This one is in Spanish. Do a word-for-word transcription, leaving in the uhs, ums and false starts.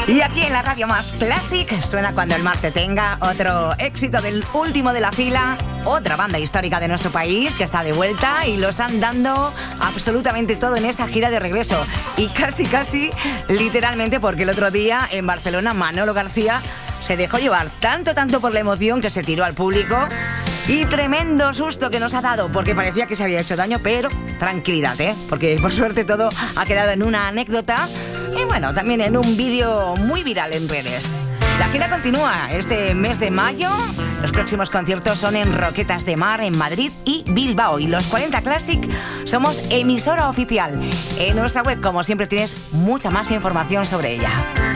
Y aquí en la radio más Classic suena Cuando el mar te tenga, otro éxito del último de la fila, otra banda histórica de nuestro país que está de vuelta y lo están dando absolutamente todo en esa gira de regreso. Y casi, casi, literalmente, porque el otro día en Barcelona Manolo García se dejó llevar tanto, tanto por la emoción que se tiró al público. Y tremendo susto que nos ha dado, porque parecía que se había hecho daño, pero tranquilidad, ¿eh? Porque por suerte todo ha quedado en una anécdota y bueno, también en un vídeo muy viral en redes. La gira continúa este mes de mayo. Los próximos conciertos son en Roquetas de Mar, en Madrid y Bilbao. Y los cuarenta Classic somos emisora oficial. En nuestra web, como siempre, tienes mucha más información sobre ella.